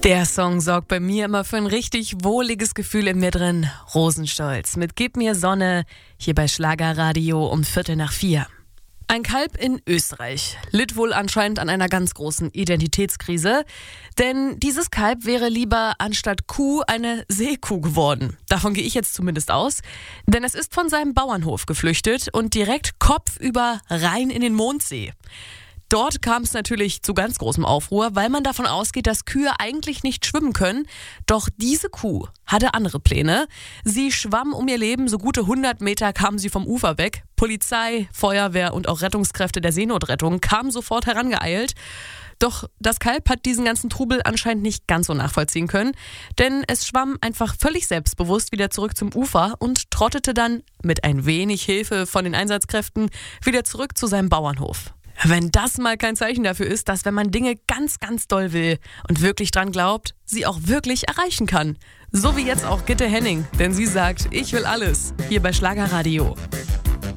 Der Song sorgt bei mir immer für ein richtig wohliges Gefühl in mir drin. Rosenstolz mit Gib mir Sonne, hier bei Schlagerradio um 3:45. Ein Kalb in Österreich litt wohl anscheinend an einer ganz großen Identitätskrise, denn dieses Kalb wäre lieber anstatt Kuh eine Seekuh geworden. Davon gehe ich jetzt zumindest aus, denn es ist von seinem Bauernhof geflüchtet und direkt kopfüber rein in den Mondsee. Dort kam es natürlich zu ganz großem Aufruhr, weil man davon ausgeht, dass Kühe eigentlich nicht schwimmen können. Doch diese Kuh hatte andere Pläne. Sie schwamm um ihr Leben, so gute 100 Meter kam sie vom Ufer weg. Polizei, Feuerwehr und auch Rettungskräfte der Seenotrettung kamen sofort herangeeilt. Doch das Kalb hat diesen ganzen Trubel anscheinend nicht ganz so nachvollziehen können, denn es schwamm einfach völlig selbstbewusst wieder zurück zum Ufer und trottete dann mit ein wenig Hilfe von den Einsatzkräften wieder zurück zu seinem Bauernhof. Wenn das mal kein Zeichen dafür ist, dass wenn man Dinge ganz, ganz doll will und wirklich dran glaubt, sie auch wirklich erreichen kann. So wie jetzt auch Gitte Henning, denn sie sagt, ich will alles, hier bei Schlagerradio.